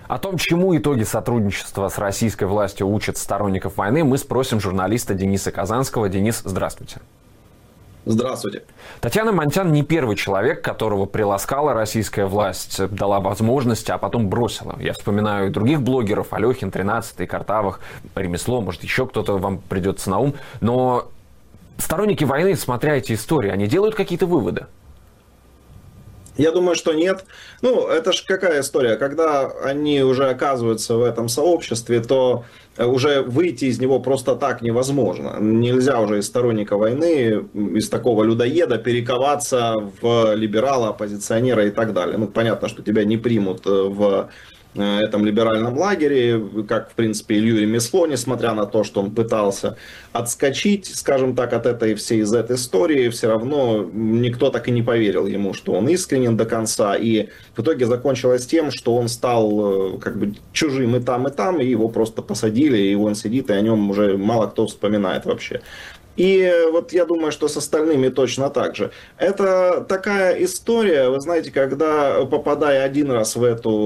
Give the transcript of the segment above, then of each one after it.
О том, чему итоги сотрудничества с российской властью учат сторонников войны, мы спросим журналиста Дениса Казанского. Денис, здравствуйте. Здравствуйте. Татьяна Монтян не первый человек, которого приласкала российская власть, дала возможности, а потом бросила. Я вспоминаю и других блогеров, Алехин, 13-й, Картавых, Ремесло, может, еще кто-то вам придется на ум. Но сторонники войны, смотря эти истории, они делают какие-то выводы? Я думаю, что нет. Ну, это ж какая история? Когда они уже оказываются в этом сообществе, то уже выйти из него просто так невозможно. Нельзя уже из сторонника войны, из такого людоеда перековаться в либерала, оппозиционера и так далее. Ну, понятно, что тебя не примут в этом либеральном лагере, как, в принципе, Илью Ремесло, несмотря на то, что он пытался отскочить, скажем так, от этой всей Z-истории, все равно никто так и не поверил ему, что он искренен до конца, и в итоге закончилось тем, что он стал как бы чужим и там, и его просто посадили, и он сидит, и о нем уже мало кто вспоминает вообще. И вот я думаю, что с остальными точно так же. Это такая история, вы знаете, когда, попадая один раз в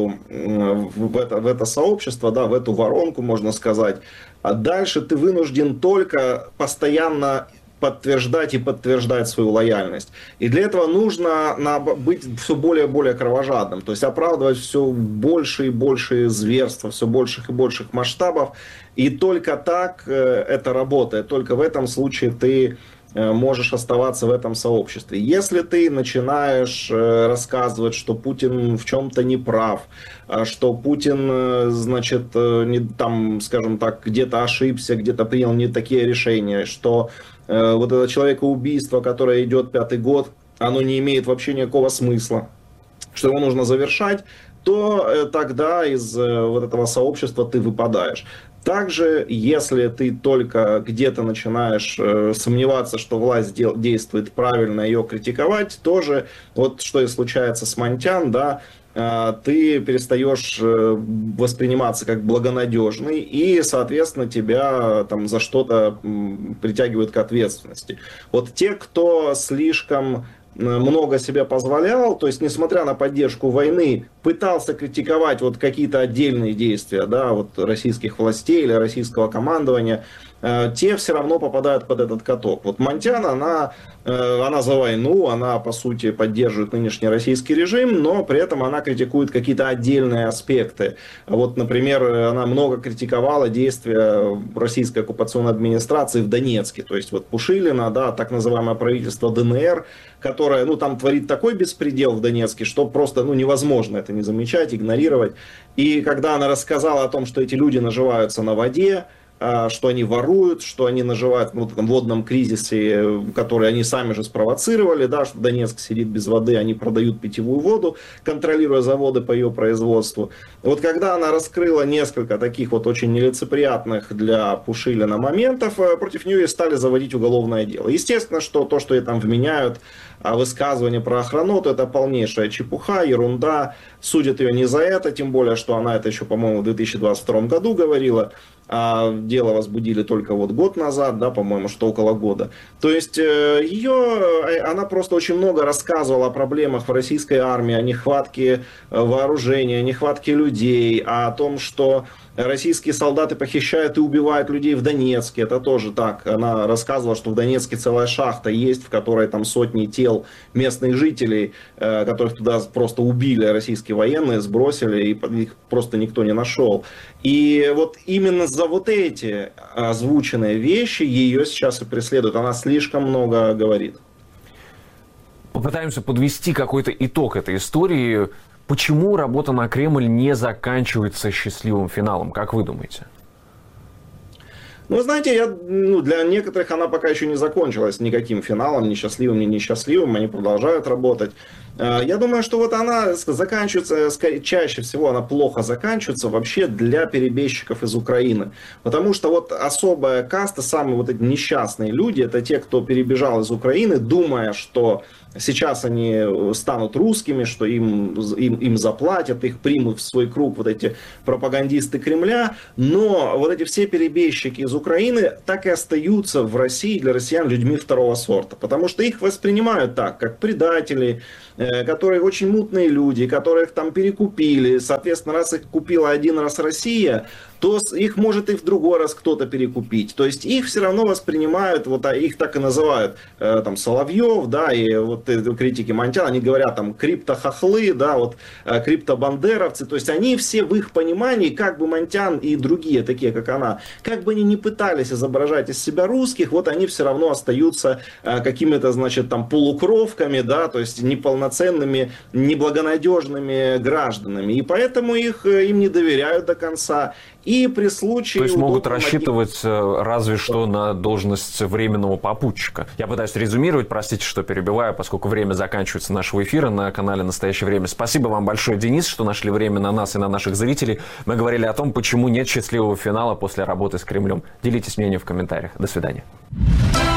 это сообщество, да, в эту воронку, можно сказать, а дальше ты вынужден только постоянно подтверждать и подтверждать свою лояльность. И для этого нужно быть все более и более кровожадным, то есть оправдывать все больше и больше зверства, все больших и больших масштабов. И только так это работает, только в этом случае ты можешь оставаться в этом сообществе. Если ты начинаешь рассказывать, что Путин в чем-то не прав, что Путин, значит, не, там, скажем так, где-то ошибся, где-то принял не такие решения, что вот это человекоубийство, которое идет 5-й год, оно не имеет вообще никакого смысла, что его нужно завершать, то тогда из вот этого сообщества ты выпадаешь. Также, если ты только где-то начинаешь сомневаться, что власть действует правильно, ее критиковать, тоже, вот что и случается с Монтян, да, ты перестаешь восприниматься как благонадежный, и, соответственно, тебя там за что-то притягивают к ответственности. Вот те, кто слишком много себе позволял, то есть, несмотря на поддержку войны, пытался критиковать вот какие-то отдельные действия, да, вот российских властей или российского командования, те все равно попадают под этот каток. Вот Монтян, она за войну, она, по сути, поддерживает нынешний российский режим, но при этом она критикует какие-то отдельные аспекты. Вот, например, она много критиковала действия российской оккупационной администрации в Донецке. То есть, вот Пушилина, да, так называемое правительство ДНР, которое, ну, там творит такой беспредел в Донецке, что просто, ну, невозможно это не замечать, игнорировать. И когда она рассказала о том, что эти люди наживаются на воде, что они воруют, что они наживают в этом водном кризисе, который они сами же спровоцировали, да, что Донецк сидит без воды, они продают питьевую воду, контролируя заводы по ее производству. Вот когда она раскрыла несколько таких вот очень нелицеприятных для Пушилина моментов, против нее стали заводить уголовное дело. Естественно, что то, что ей там вменяют, высказывания про охраноту, это полнейшая чепуха, ерунда. Судят ее не за это, тем более, что она это еще, по-моему, в 2022 году говорила. А дело возбудили только вот год назад, да, по-моему, что около года. То есть она просто очень много рассказывала о проблемах в российской армии, о нехватке вооружения, о нехватке людей, о том, что российские солдаты похищают и убивают людей в Донецке. Это тоже так. Она рассказывала, что в Донецке целая шахта есть, в которой там сотни тел местных жителей, которых туда просто убили российские военные, сбросили, и их просто никто не нашел. И вот именно за вот эти озвученные вещи ее сейчас и преследуют. Она слишком много говорит. Попытаемся подвести какой-то итог этой истории. Почему работа на Кремль не заканчивается счастливым финалом, как вы думаете? Ну, знаете, для некоторых она пока еще не закончилась никаким финалом, ни счастливым, ни несчастливым, они продолжают работать. Я думаю, что вот она заканчивается, чаще всего она плохо заканчивается вообще для перебежчиков из Украины. Потому что вот особая каста, самые вот эти несчастные люди, это те, кто перебежал из Украины, думая, что сейчас они станут русскими, что им заплатят, их примут в свой круг вот эти пропагандисты Кремля. Но вот эти все перебежчики из Украины так и остаются в России для россиян людьми второго сорта. Потому что их воспринимают так, как предателей, которые очень мутные люди, которых там перекупили. Соответственно, раз их купила один раз Россия, то их может и в другой раз кто-то перекупить. То есть их все равно воспринимают, вот их так и называют, там, Соловьев, да, и вот критики Монтяна, они говорят, там, криптохохлы, да, вот, криптобандеровцы. То есть они все в их понимании, как бы Монтян и другие, такие как она, как бы они не пытались изображать из себя русских, вот они все равно остаются какими-то, значит, там, полукровками, да, то есть неполноценными, неблагонадежными гражданами. И поэтому им не доверяют до конца. И при случае... То есть могут рассчитывать разве что на должность временного попутчика. Я пытаюсь резюмировать, простите, что перебиваю, поскольку время заканчивается нашего эфира на канале «Настоящее время». Спасибо вам большое, Денис, что нашли время на нас и на наших зрителей. Мы говорили о том, почему нет счастливого финала после работы с Кремлем. Делитесь мнением в комментариях. До свидания.